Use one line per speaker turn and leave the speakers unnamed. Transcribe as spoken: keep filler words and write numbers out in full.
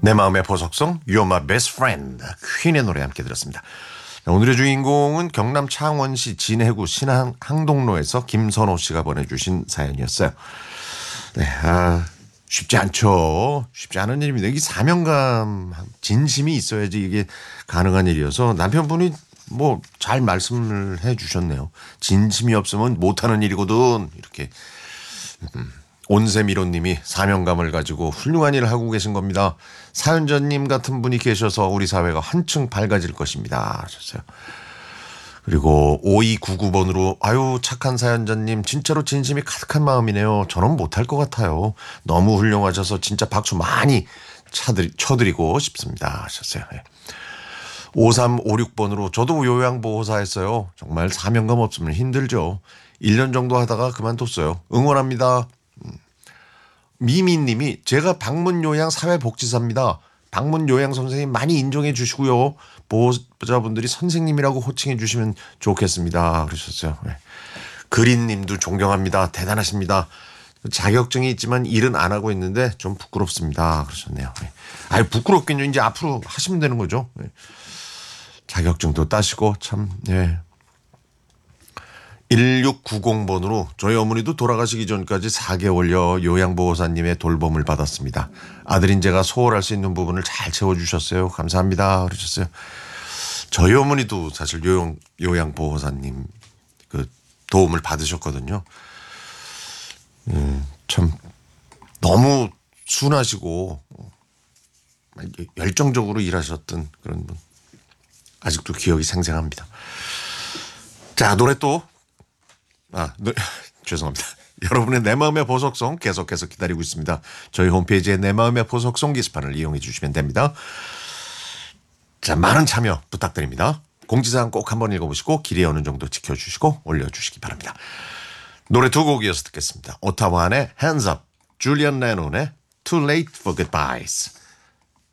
내 마음의 보석성 You're My Best Friend 퀸의 노래 함께 들었습니다. 오늘의 주인공은 경남 창원시 진해구 신항동로에서 김선호 씨가 보내주신 사연이었어요. 네, 아, 쉽지 않죠. 쉽지 않은 일입니다. 이게 사명감, 진심이 있어야지 이게 가능한 일이어서 남편분이 뭐 잘 말씀을 해 주셨네요. 진심이 없으면 못하는 일이거든. 이렇게. 음. 온세미로님이 사명감을 가지고 훌륭한 일을 하고 계신 겁니다. 사연자님 같은 분이 계셔서 우리 사회가 한층 밝아질 것입니다 하셨어요. 그리고 오이구구 번으로 아유 착한 사연자님 진짜로 진심이 가득한 마음이네요. 저는 못할 것 같아요. 너무 훌륭하셔서 진짜 박수 많이 차드리, 쳐드리고 싶습니다 하셨어요. 네. 오삼오육 번으로 저도 요양보호사 했어요. 정말 사명감 없으면 힘들죠. 일 년 정도 하다가 그만뒀어요. 응원합니다. 미미님이 제가 방문요양 사회복지사입니다. 방문요양 선생님 많이 인정해 주시고요. 보호자분들이 선생님이라고 호칭해 주시면 좋겠습니다. 그러셨어요. 네. 그린님도 존경합니다. 대단하십니다. 자격증이 있지만 일은 안 하고 있는데 좀 부끄럽습니다. 그러셨네요. 네. 아유 부끄럽긴요. 이제 앞으로 하시면 되는 거죠. 네. 자격증도 따시고 참 네. 일육구공 번으로 저희 어머니도 돌아가시기 전까지 사 개월여 요양보호사님의 돌봄을 받았습니다. 아들인 제가 소홀할 수 있는 부분을 잘 채워주셨어요. 감사합니다. 그러셨어요. 저희 어머니도 사실 요양, 요양보호사님 그 도움을 받으셨거든요. 음, 참 너무 순하시고 열정적으로 일하셨던 그런 분. 아직도 기억이 생생합니다. 자, 노래 또 아, 네, 죄송합니다. 여러분의 내 마음의 보석송 계속해서 기다리고 있습니다. 저희 홈페이지에 내 마음의 보석송 게시판을 이용해 주시면 됩니다. 자, 많은 참여 부탁드립니다. 공지사항 꼭 한번 읽어보시고 길이 어느 정도 지켜주시고 올려주시기 바랍니다. 노래 두 곡 이어서 듣겠습니다. 오타와의 Hands Up, 줄리안 레논의 Too Late for Goodbyes.